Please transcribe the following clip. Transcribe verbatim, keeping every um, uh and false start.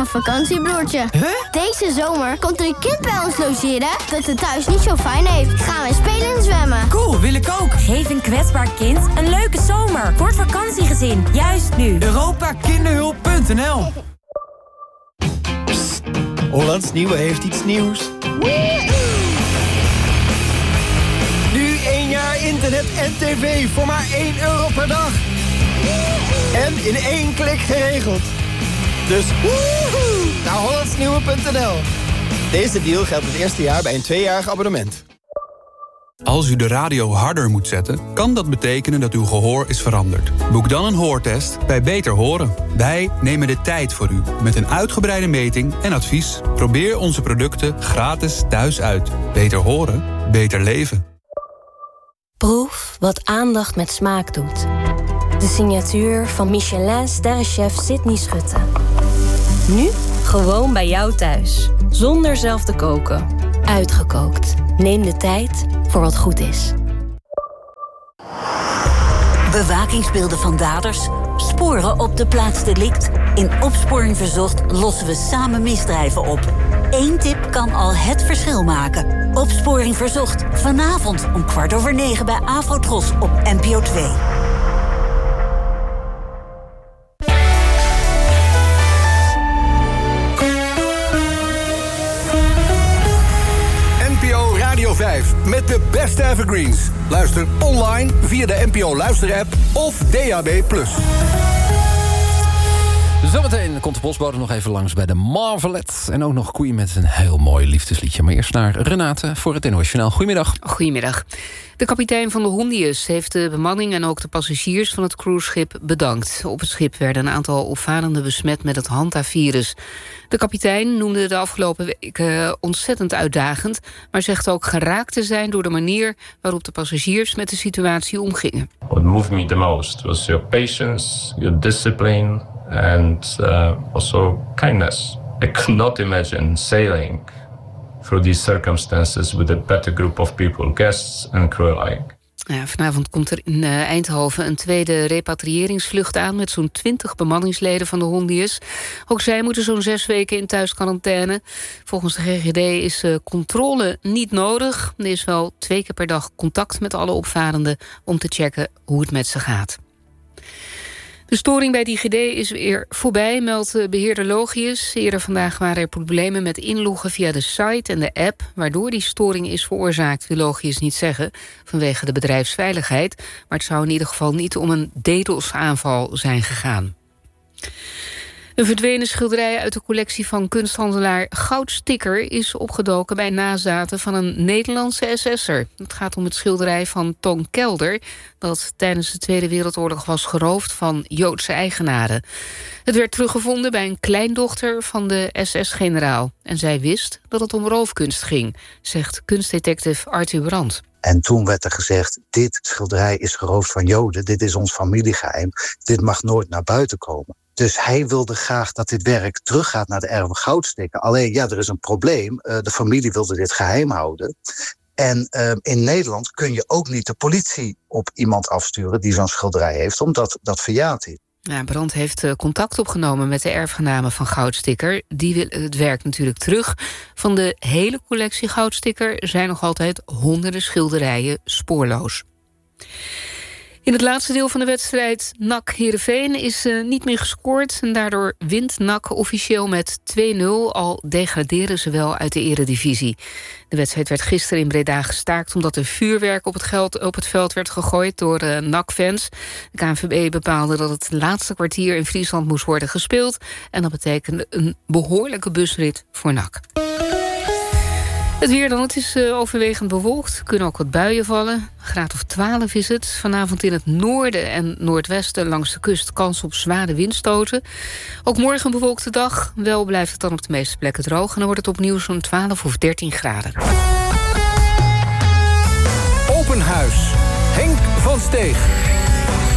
van vakantie, broertje. Huh? Deze zomer komt er een kind bij ons logeren dat het thuis niet zo fijn heeft. Gaan wij spelen en zwemmen. Cool, wil ik ook. Geef een kwetsbaar kind een leuke zomer. Voor het vakantiegezin, juist nu. Europa Kinderhulp punt n l. Psst, Hollands Nieuwe heeft iets nieuws. Nu één jaar internet en tv voor maar één euro per dag. En in één klik geregeld. Dus woehoe, naar hollands nieuwe punt n l. Deze deal geldt het eerste jaar bij een tweejarig abonnement. Als u de radio harder moet zetten, kan dat betekenen dat uw gehoor is veranderd. Boek dan een hoortest bij Beter Horen. Wij nemen de tijd voor u met een uitgebreide meting en advies. Probeer onze producten gratis thuis uit. Beter horen, beter leven. Proef wat aandacht met smaak doet. De signatuur van Michelin-sterrenchef Sydney Schutte. Nu gewoon bij jou thuis. Zonder zelf te koken. Uitgekookt. Neem de tijd voor wat goed is. Bewakingsbeelden van daders. Sporen op de plaats delict. In Opsporing Verzocht lossen we samen misdrijven op. Eén tip kan al het verschil maken. Opsporing Verzocht. Vanavond om kwart over negen bij Afrotros op N P O twee. N P O Radio vijf met de beste evergreens. Luister online via de N P O Luister-app of D A B plus. Zometeen komt de postbode nog even langs bij de Marvelet. En ook nog Queen met een heel mooi liefdesliedje. Maar eerst naar Renate voor het N O S Journaal. Goedemiddag. Goedemiddag. De kapitein van de Hondius heeft de bemanning en ook de passagiers van het cruiseschip bedankt. Op het schip werden een aantal opvarenden besmet met het Hanta-virus. De kapitein noemde de afgelopen weken ontzettend uitdagend, maar zegt ook geraakt te zijn door de manier waarop de passagiers met de situatie omgingen. What moved me the most was your patience, your discipline and uh, also kindness. I could not imagine sailing through these circumstances with a better group of people, guests and crew alike. Ja, vanavond komt er in uh, Eindhoven een tweede repatriëringsvlucht aan met zo'n twintig bemanningsleden van de Hondius. Ook zij moeten zo'n zes weken in thuisquarantaine. Volgens de G G D is uh, controle niet nodig. Er is wel twee keer per dag contact met alle opvarenden om te checken hoe het met ze gaat. De storing bij D I G D is weer voorbij, meldt beheerder Logius. Eerder vandaag waren er problemen met inloggen via de site en de app. Waardoor die storing is veroorzaakt, wil Logius niet zeggen, vanwege de bedrijfsveiligheid. Maar het zou in ieder geval niet om een DDoS-aanval zijn gegaan. Een verdwenen schilderij uit de collectie van kunsthandelaar Goudsticker is opgedoken bij nazaten van een Nederlandse S S'er. Het gaat om het schilderij van Toon Kelder, dat tijdens de Tweede Wereldoorlog was geroofd van Joodse eigenaren. Het werd teruggevonden bij een kleindochter van de S S-generaal. En zij wist dat het om roofkunst ging, zegt kunstdetective Arthur Brandt. En toen werd er gezegd, dit schilderij is geroofd van Joden, dit is ons familiegeheim, dit mag nooit naar buiten komen. Dus hij wilde graag dat dit werk teruggaat naar de erven Goudsticker. Alleen, ja, er is een probleem. Uh, de familie wilde dit geheim houden. En uh, in Nederland kun je ook niet de politie op iemand afsturen die zo'n schilderij heeft, omdat dat verjaard is. Ja, Brandt heeft contact opgenomen met de erfgenamen van Goudsticker. Die willen het werk natuurlijk terug. Van de hele collectie Goudsticker zijn nog altijd honderden schilderijen spoorloos. In het laatste deel van de wedstrijd N A C Heerenveen is uh, niet meer gescoord. En daardoor wint N A C officieel met twee nul. Al degraderen ze wel uit de eredivisie. De wedstrijd werd gisteren in Breda gestaakt omdat er vuurwerk op het, geld, op het veld werd gegooid door uh, N A C-fans. De K N V B bepaalde dat het laatste kwartier in Friesland moest worden gespeeld. En dat betekende een behoorlijke busrit voor N A C. Het weer dan, het is uh, overwegend bewolkt. Er kunnen ook wat buien vallen. Een graad of twaalf is het. Vanavond in het noorden en noordwesten langs de kust kans op zware windstoten. Ook morgen een bewolkte dag. Wel blijft het dan op de meeste plekken droog. En dan wordt het opnieuw zo'n twaalf of dertien graden. Open Huis. Henk van Steeg.